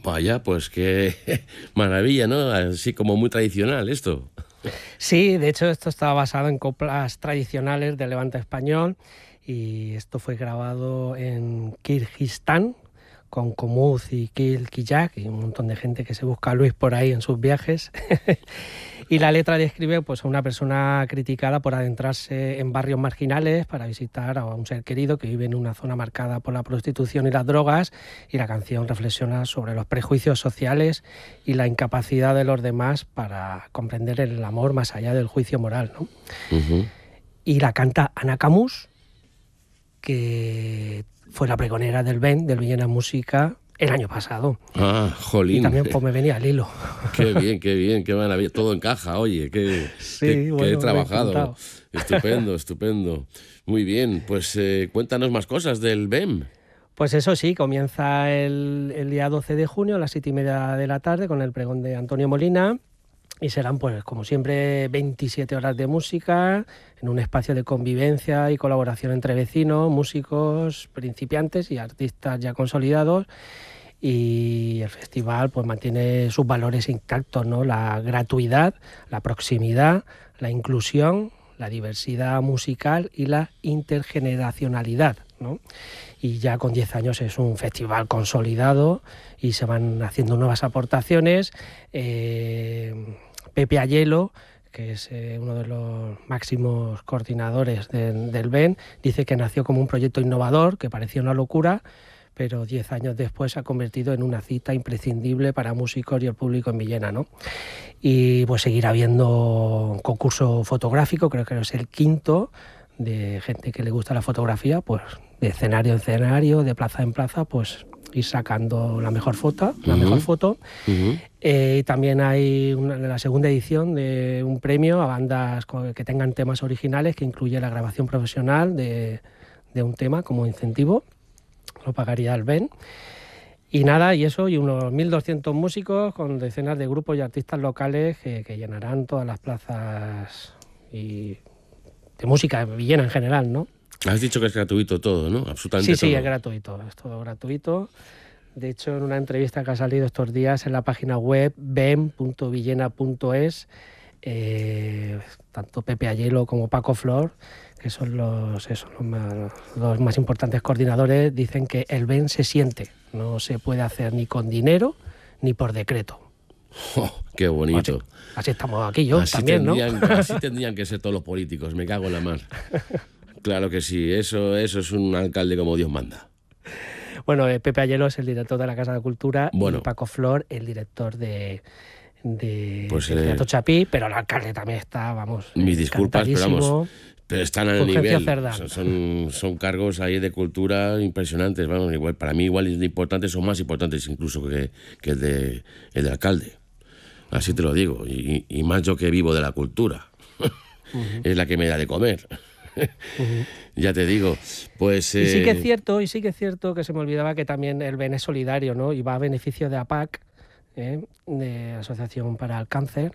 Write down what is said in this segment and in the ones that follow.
Vaya, pues qué maravilla, ¿no? Así como muy tradicional esto. Sí, de hecho esto estaba basado en coplas tradicionales del Levante español y esto fue grabado en Kirguistán con Komuz y Kilkiyak y un montón de gente que se busca a Luis por ahí en sus viajes. Y la letra describe pues, a una persona criticada por adentrarse en barrios marginales para visitar a un ser querido que vive en una zona marcada por la prostitución y las drogas, y la canción reflexiona sobre los prejuicios sociales y la incapacidad de los demás para comprender el amor más allá del juicio moral, ¿no? Ujú. Y la canta Ana Camus, que fue la pregonera del BEN, del Villena Música, el año pasado. Ah, Y jolín. también pues me venía al hilo. Qué bien, qué maravilla. Todo encaja, oye, Sí, qué bueno, he me he trabajado. encantado. Estupendo, estupendo. Muy bien, pues cuéntanos más cosas del BEM. Pues eso sí, comienza el día 12 de junio a las 7:30 de la tarde con el pregón de Antonio Molina, y serán, pues como siempre, 27 horas de música en un espacio de convivencia y colaboración entre vecinos, músicos, principiantes y artistas ya consolidados. Y el festival pues mantiene sus valores intactos, ¿no? La gratuidad, la proximidad, la inclusión, la diversidad musical y la intergeneracionalidad, ¿no? Y ya con 10 años es un festival consolidado y se van haciendo nuevas aportaciones. Pepe Ayelo, que es uno de los máximos coordinadores del BEN, dice que nació como un proyecto innovador, que parecía una locura, pero 10 años después se ha convertido en una cita imprescindible para músicos y el público en Villena, ¿no? Y pues seguirá habiendo un concurso fotográfico, creo que es el quinto, de gente que le gusta la fotografía, pues de escenario en escenario, de plaza en plaza, pues ir sacando la mejor foto, Y también hay la segunda edición de un premio a bandas que tengan temas originales, que incluye la grabación profesional de un tema como incentivo. Lo pagaría el BEN. Y nada, y eso, y unos 1.200 músicos con decenas de grupos y artistas locales que llenarán todas las plazas y de música de Villena en general, ¿no? Has dicho que es gratuito todo, ¿no? Absolutamente Sí, todo. es gratuito, es todo gratuito. De hecho, en una entrevista que ha salido estos días en la página web bem.villena.es, tanto Pepe Ayelo como Paco Flor, que son los más importantes coordinadores, dicen que el BEN se siente, no se puede hacer ni con dinero ni por decreto. Oh, qué bonito. Así estamos aquí yo también, ¿no? Así tendrían que ser todos los políticos, me cago en la mar. Claro que sí, eso es un alcalde como Dios manda. Bueno, Pepe Ayelo es el director de la Casa de Cultura, Bueno, y Paco Flor el director del Teatro Chapí, pero el alcalde también está, vamos, mis disculpas, pero están al Fulgencio nivel. Cerdán. Son cargos ahí de cultura impresionantes. Vamos, igual, para mí igual de importantes, son más importantes incluso que el de alcalde. Así te lo digo. Y más yo que vivo de la cultura. Es la que me da de comer. Ya te digo, pues... Y sí que es cierto que se me olvidaba que también el BEN es solidario, ¿no? Y va a beneficio de APAC, de Asociación para el Cáncer,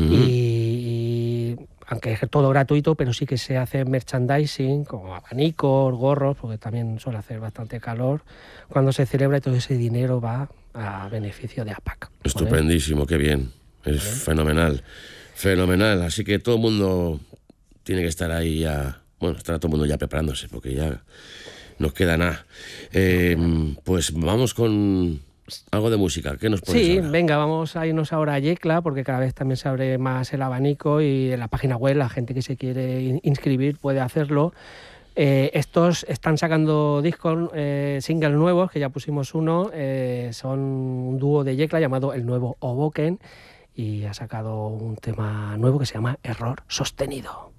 y aunque es todo gratuito, pero sí que se hace merchandising, como abanicos, gorros, porque también suele hacer bastante calor cuando se celebra, y todo ese dinero va a beneficio de APAC. Estupendísimo, ¿vale? Qué bien, es fenomenal, fenomenal, así que todo el mundo tiene que estar ahí ya. Bueno, está todo el mundo ya preparándose, porque ya nos queda nada. Pues vamos con algo de música. ¿Qué nos pones ahora? Sí, venga, vamos a irnos ahora a Yecla, porque cada vez también se abre más el abanico, y en la página web la gente que se quiere inscribir puede hacerlo. Estos están sacando discos, singles nuevos, que ya pusimos uno. Son un dúo de Yecla llamado El Nuevo Oboken, y ha sacado un tema nuevo que se llama Error Sostenido.